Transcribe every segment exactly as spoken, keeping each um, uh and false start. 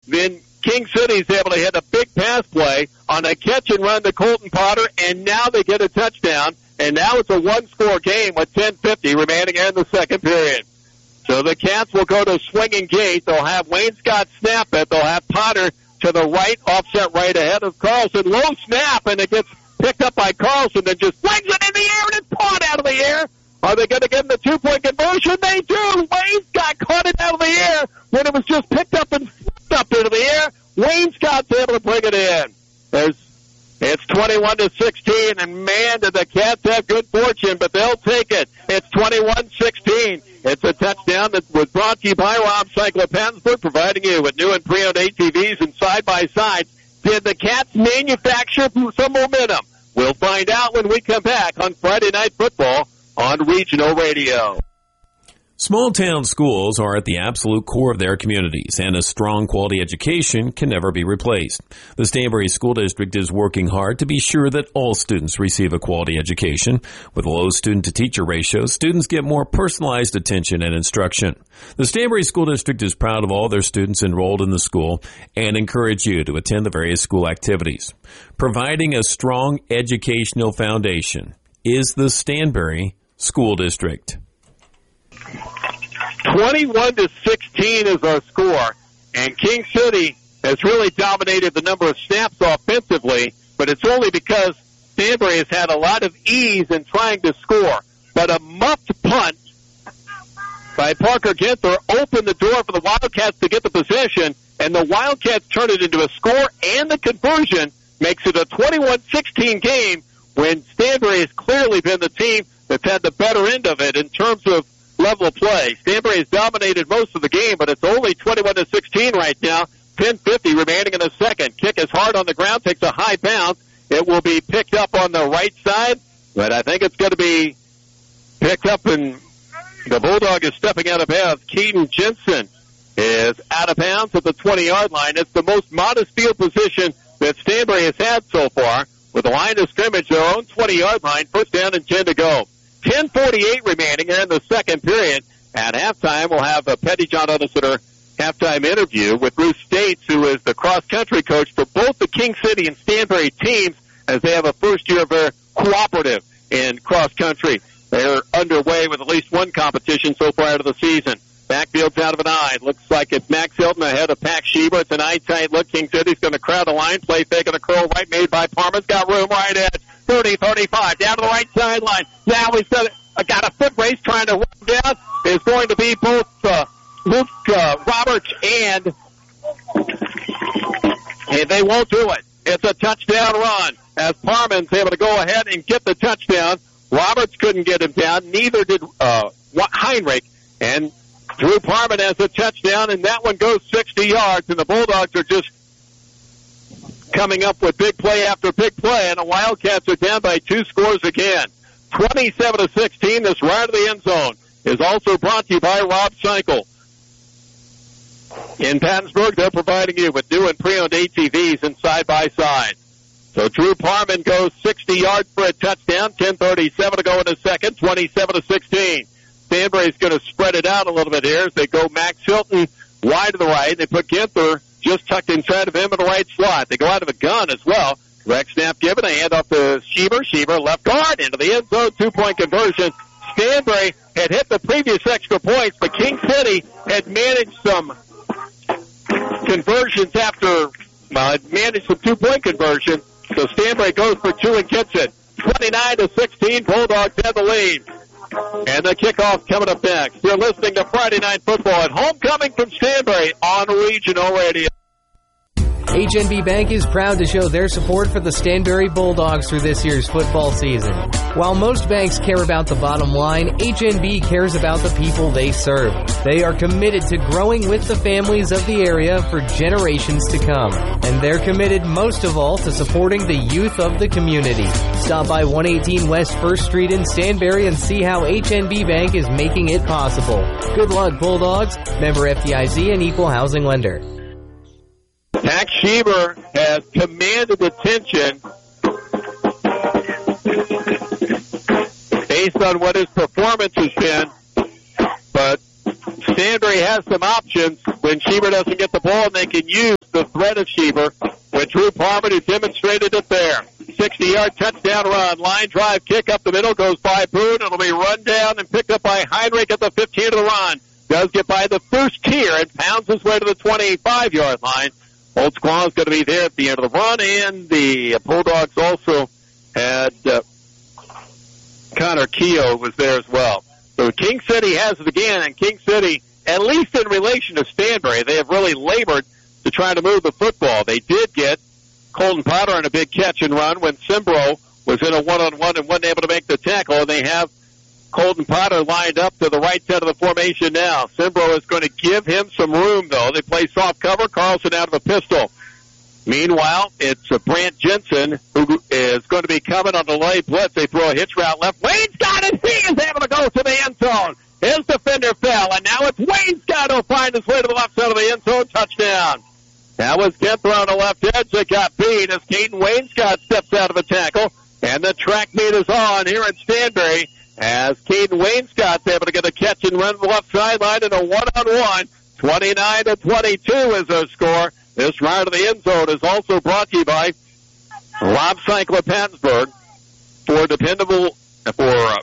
then King City's able to hit a big pass play on a catch and run to Colton Potter, and now they get a touchdown, and now it's a one-score game with ten fifty remaining in the second period. So the Cats will go to swinging gate. They'll have Wayne Scott snap it. They'll have Potter to the right, offset right ahead of Carlson. Low snap, and it gets picked up by Carlson and just flings it in the air, and it's caught out of the air. Are they going to give him the two-point conversion? They do. Wayne Scott caught it out of the air when it was just picked up and flipped up into the air. Wayne Scott's able to bring it in. There's, it's twenty-one to sixteen, and man, did the Cats have good fortune, but they'll take it. It's twenty-one sixteen. It's a touchdown that was brought to you by Rob Cycle of Pattonsburg, providing you with new and pre-owned A T Vs and side-by-sides. Did the Cats manufacture some momentum? We'll find out when we come back on Friday Night Football on Regional Radio. Small-town schools are at the absolute core of their communities, and a strong quality education can never be replaced. The Stanbury School District is working hard to be sure that all students receive a quality education. With low student-to-teacher ratios, students get more personalized attention and instruction. The Stanbury School District is proud of all their students enrolled in the school and encourage you to attend the various school activities. Providing a strong educational foundation is the Stanbury School District. twenty-one to sixteen is our score, and King City has really dominated the number of snaps offensively, but it's only because Stanbury has had a lot of ease in trying to score. But a muffed punt by Parker Ginther opened the door for the Wildcats to get the possession, and the Wildcats turn it into a score, and the conversion makes it a twenty-one sixteen game when Stanbury has clearly been the team that's had the better end of it in terms of level of play. Stanbury has dominated most of the game, but it's only twenty-one to sixteen right now. ten fifty remaining in the second. Kick is hard on the ground, takes a high bounce. It will be picked up on the right side, but I think it's going to be picked up, and the Bulldog is stepping out of bounds. Keaton Jensen is out of bounds at the twenty-yard line. It's the most modest field position that Stanbury has had so far, with the line of scrimmage, their own twenty-yard line, first down and ten to go. ten forty-eight remaining in the second period. At halftime, we'll have a Pettyjohn Unicitor halftime interview with Bruce States, who is the cross-country coach for both the King City and Stanbury teams, as they have a first year of their cooperative in cross-country. They're underway with at least one competition so far out of the season. Backfield's out of an eye. Looks like it's Max Hilton ahead of Pax Sheba. It's an eye-tight look. King City's going to crowd the line. Play fake on a curl right made by Parma's got room right at thirty, thirty-five, down to the right sideline. Now he's got a, got a foot race trying to run down. Is going to be both uh, Luke uh, Roberts and, and they won't do it. It's a touchdown run as Parman's able to go ahead and get the touchdown. Roberts couldn't get him down. Neither did uh, Heinrich. And Drew Parman has a touchdown, and that one goes sixty yards, and the Bulldogs are just coming up with big play after big play, and the Wildcats are down by two scores again. twenty-seven to sixteen, this ride to the end zone is also brought to you by Rob Cycle. In Pattonsburg, they're providing you with new and pre-owned A T Vs and side-by-side. So Drew Parman goes sixty yards for a touchdown, ten thirty-seven to go in the second, twenty-seven to sixteen. Stanbury's going to spread it out a little bit here as they go Max Hilton wide to the right. They put Ginther just tucked inside of him in the right slot. They go out of a gun as well. Direct snap given. A hand off to Schieber. Schieber left guard into the end zone. Two-point conversion. Stanbury had hit the previous extra points, but King City had managed some conversions after, well, had managed some two-point conversions. So Stanbury goes for two and gets it. twenty-nine to sixteen. Bulldogs have the lead. And the kickoff coming up next. You're listening to Friday Night Football at Homecoming from Stanbury on Regional Radio. H N B Bank is proud to show their support for the Stanbury Bulldogs through this year's football season. While most banks care about the bottom line, H N B cares about the people they serve. They are committed to growing with the families of the area for generations to come. And they're committed most of all to supporting the youth of the community. Stop by one eighteen West first Street in Stanbury and see how H N B Bank is making it possible. Good luck, Bulldogs. Member F D I C and Equal Housing Lender. Max Schieber has commanded attention based on what his performance has been, but Stanbury has some options when Sheever doesn't get the ball, and they can use the threat of Sheever with Drew Parman, who demonstrated it there. sixty-yard touchdown run. Line drive kick up the middle. Goes by Boone. It'll be run down and picked up by Heinrich at the fifteen of the run. Does get by the first tier and pounds his way to the twenty-five-yard line. Old Squaw is going to be there at the end of the run, and the Bulldogs also had uh, Connor Keogh was there as well. So King City has it again, and King City, at least in relation to Stanbury, they have really labored to try to move the football. They did get Colton Potter on a big catch and run when Simbro was in a one-on-one and wasn't able to make the tackle, and they have Colton Potter lined up to the right side of the formation now. Simbro is going to give him some room, though. They play soft cover. Carlson out of a pistol. Meanwhile, it's uh, Brant Jensen who is going to be coming on the late blitz. They throw a hitch route left. Wayne Scott, and he is able to go to the end zone. His defender fell, and now it's Wayne Scott who'll find his way to the left side of the end zone. Touchdown. That was Kenther on the left edge that got beat as Caden Wayne Scott steps out of a tackle. And the track meet is on here at Stanbury as Caden Wayne Scott's able to get a catch and run to the left sideline in a one-on-one. twenty-nine to twenty-two is their score. This ride to the end zone is also brought to you by Rob Cycle of Pattonsburg. For dependable, for uh,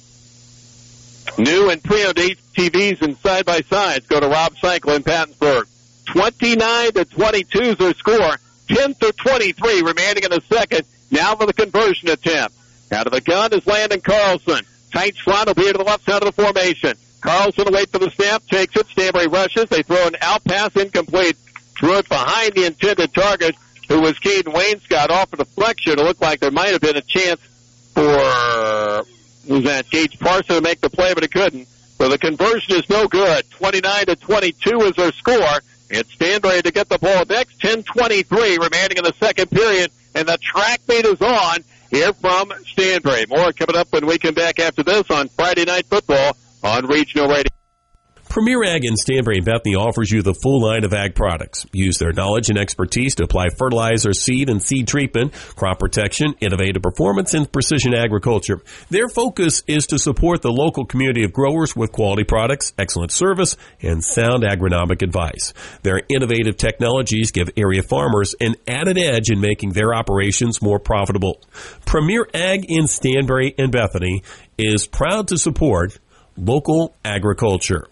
new and pre-owned T Vs and side-by-sides, go to Rob Cycle in Pattonsburg. twenty-nine to twenty-two is their score. ten to twenty-three remaining in the second. Now for the conversion attempt. Out of the gun is Landon Carlson. Tight slot will be to the left side of the formation. Carlson will wait for the snap, takes it. Stanbury rushes. They throw an out pass incomplete. Threw it behind the intended target, who was Caden Wayne Scott, off a deflection. It looked like there might have been a chance for, who's that, Gage Parson to make the play, but it couldn't. So the conversion is no good. twenty-nine to twenty-two is their score. It's Stanbury to get the ball next. ten twenty-three remaining in the second period, and the track meet is on here from Stanbury. More coming up when we come back after this on Friday Night Football on Regional Radio. Premier Ag in Stanbury and Bethany offers you the full line of ag products. Use their knowledge and expertise to apply fertilizer, seed, and seed treatment, crop protection, innovative performance, and precision agriculture. Their focus is to support the local community of growers with quality products, excellent service, and sound agronomic advice. Their innovative technologies give area farmers an added edge in making their operations more profitable. Premier Ag in Stanbury and Bethany is proud to support local agriculture.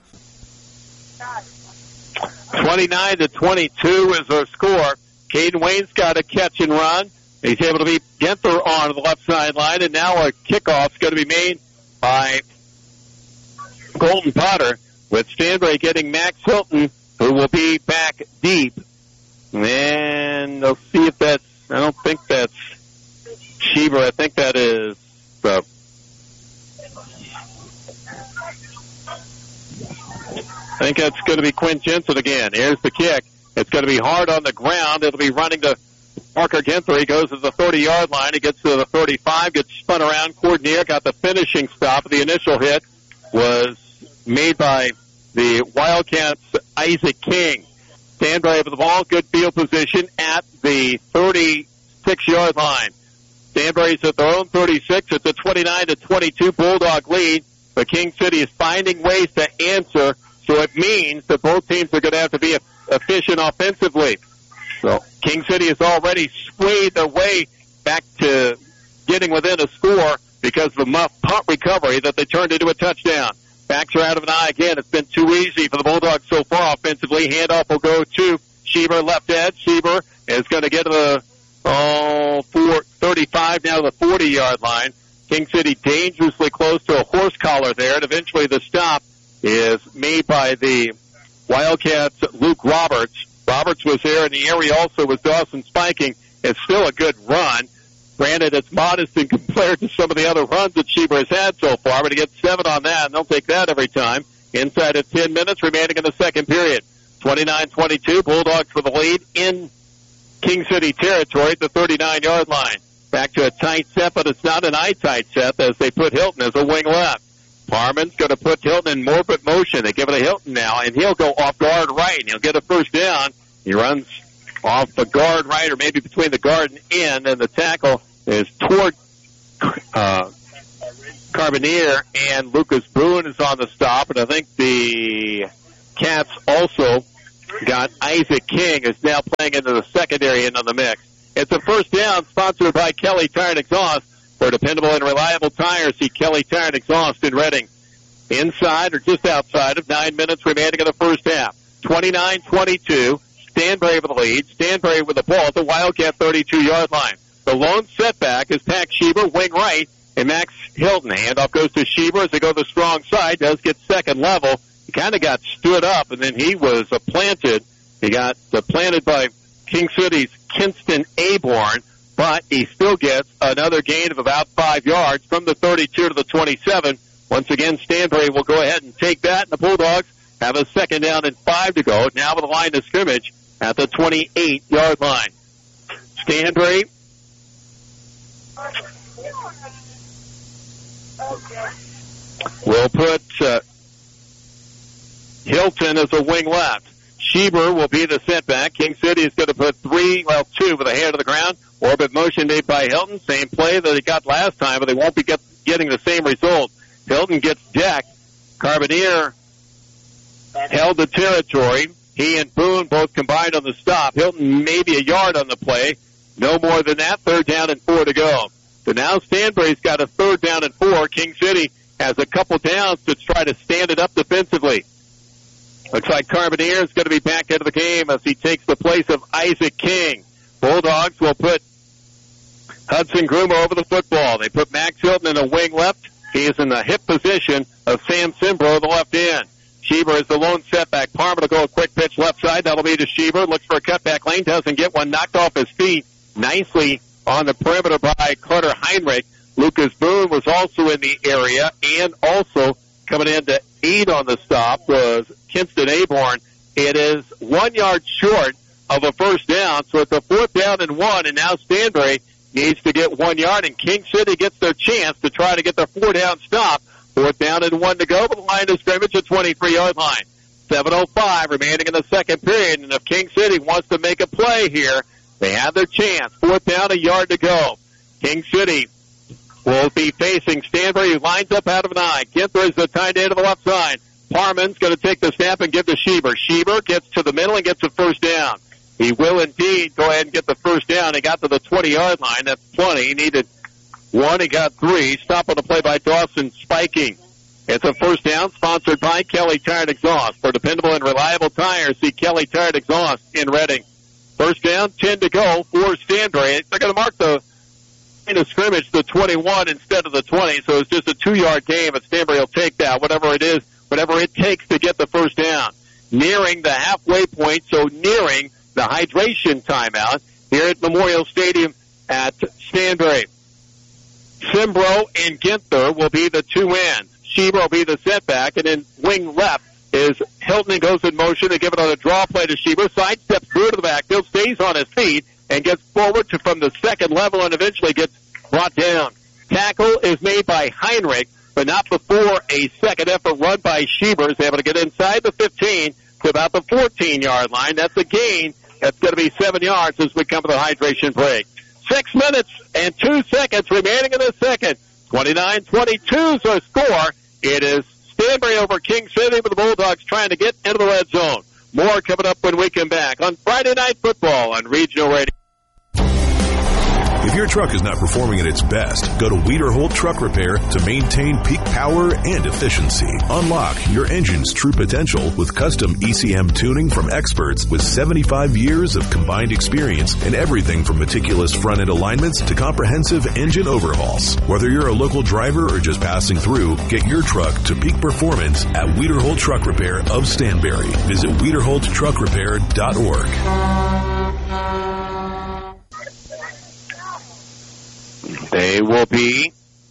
twenty-nine to twenty-two is their score. Caden Wayne's got a catch and run. He's able to beat Genther on the left sideline, and now a kickoff's going to be made by Colton Potter, with Stanbury getting Max Hilton, who will be back deep. And they'll see if that's, I don't think that's Sheever. I think that is uh, I think that's going to be Quinn Jensen again. Here's the kick. It's going to be hard on the ground. It'll be running to Parker Genther. He goes to the thirty-yard line. He gets to the thirty-five, gets spun around. Cordonier got the finishing stop. The initial hit was made by the Wildcats' Isaac King. Stanbury with the ball. Good field position at the thirty-six-yard line. Stanbury's at their own thirty-six. It's a twenty-nine to twenty-two Bulldog lead. But King City is finding ways to answer. So it means that both teams are going to have to be efficient offensively. So King City has already swayed their way back to getting within a score because of a muff punt recovery that they turned into a touchdown. Backs are out of an eye again. It's been too easy for the Bulldogs so far offensively. Handoff will go to Sheever, left edge. Sheever is going to get to the oh, four, thirty-five, now to the forty-yard line. King City dangerously close to a horse collar there, and eventually the stop is made by the Wildcats' Luke Roberts. Roberts was there in the area also with Dawson Spiking. It's still a good run. Granted, it's modest in compared to some of the other runs that Sheever has had so far, but he gets seven on that, and they'll take that every time. Inside of ten minutes remaining in the second period. twenty-nine twenty-two, Bulldogs for the lead in King City territory at the thirty-nine-yard line. Back to a tight set, but it's not an eye-tight set as they put Hilton as a wing left. Parman's going to put Hilton in morbid motion. They give it to Hilton now, and he'll go off guard right, and he'll get a first down. He runs off the guard right, or maybe between the guard and in, and the tackle is toward uh, Carboneer, and Lucas Boone is on the stop, and I think the Cats also got Isaac King, who's now playing into the secondary end of the mix. It's a first down sponsored by Kelly Tire and Exhaust. For dependable and reliable tires, see Kelly Tire and Exhaust in Reading. Inside or just outside of nine minutes remaining in the first half. twenty-nine twenty-two. Stanbury with the lead. Stanbury with the ball at the Wildcat thirty-two-yard line. The lone setback is Pax Schieber, wing right, and Max Hilton. Handoff goes to Schieber as they go to the strong side. Does get second level. He kind of got stood up, and then he was uh, planted. He got uh, planted by King City's Kinston Aborn, but he still gets another gain of about five yards from the thirty-two to the twenty-seven. Once again, Stanbury will go ahead and take that, and the Bulldogs have a second down and five to go. Now with the line of scrimmage at the twenty-eight-yard line. Stanbury will put uh, Hilton as a wing left. Schieber will be the setback. King City is going to put three, well, two with a hand to the ground. Orbit motion made by Hilton. Same play that he got last time, but they won't be get, getting the same result. Hilton gets decked. Carboneer held the territory. He and Boone both combined on the stop. Hilton maybe a yard on the play. No more than that. Third down and four to go. So now Stanbury's got a third down and four. King City has a couple downs to try to stand it up defensively. Looks like Carboneer is going to be back into the game as he takes the place of Isaac King. Bulldogs will put Hudson Groomer over the football. They put Max Hilton in a wing left. He is in the hip position of Sam Simbro, the left end. Schieber is the lone setback. Parma to go a quick pitch left side. That'll be to Schieber. Looks for a cutback lane. Doesn't get one. Knocked off his feet nicely on the perimeter by Carter Heinrich. Lucas Boone was also in the area, and also coming in to aid on the stop was Kinston Aborn. It is one yard short of a first down, so it's a fourth down and one, and now Stanbury needs to get one yard, and King City gets their chance to try to get their four down stop. Fourth down and one to go, but the line of scrimmage at twenty-three-yard line. seven oh five remaining in the second period, and if King City wants to make a play here, they have their chance. Fourth down, a yard to go. King City will be facing Stanbury, who lines up out of an eye. Ginther is the tight end to the left side. Parman's going to take the snap and give to Schieber. Schieber gets to the middle and gets a first down. He will indeed go ahead and get the first down. He got to the twenty-yard line. That's plenty. He needed one. He got three. Stop on the play by Dawson Spiking. It's a first down sponsored by Kelly Tire and Exhaust. For dependable and reliable tires, see Kelly Tire and Exhaust in Reading. First down, ten to go for Stanbury. They're going to mark the line of scrimmage the twenty-one instead of the twenty, so it's just a two-yard game, but Stanbury will take that, whatever it is, whatever it takes to get the first down. Nearing the halfway point, so nearing the hydration timeout here at Memorial Stadium at Stanbury. Simbro and Ginther will be the two ends. Schieber will be the setback, and then wing left is Hilton, and goes in motion to give it on a draw play to Schieber. Sidesteps through to the backfield, stays on his feet, and gets forward to from the second level and eventually gets brought down. Tackle is made by Heinrich, but not before a second effort run by Schieber is able to get inside the fifteen to about the fourteen-yard line. That's a gain. That's going to be seven yards as we come to the hydration break. Six minutes and two seconds remaining in the second. twenty-nine twenty-two is our score. It is Stanbury over King City, with the Bulldogs trying to get into the red zone. More coming up when we come back on Friday Night Football on Regional Radio. If your truck is not performing at its best, go to Wiederholt Truck Repair to maintain peak power and efficiency. Unlock your engine's true potential with custom E C M tuning from experts with seventy-five years of combined experience in everything from meticulous front-end alignments to comprehensive engine overhauls. Whether you're a local driver or just passing through, get your truck to peak performance at Wiederholt Truck Repair of Stanbury. Visit Wiederholt Truck Repair dot org. They will be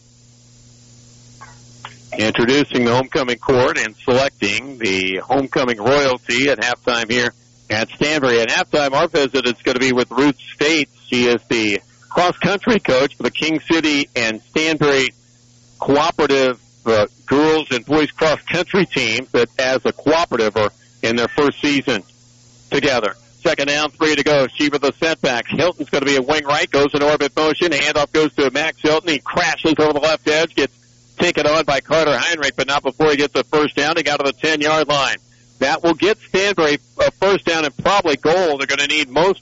introducing the homecoming court and selecting the homecoming royalty at halftime here at Stanbury. At halftime, our visit is going to be with Ruth States. She is the cross-country coach for the King City and Stanbury cooperative uh, girls and boys cross-country teams that, as a cooperative, are in their first season together. Second down, three to go. Schieber the setback. Hilton's going to be a wing right, goes in orbit motion. Handoff goes to Max Hilton. He crashes over the left edge, gets taken on by Carter Heinrich, but not before he gets a first down. He got to the ten-yard line. That will get Stanbury a first down and probably goal. They're going to need most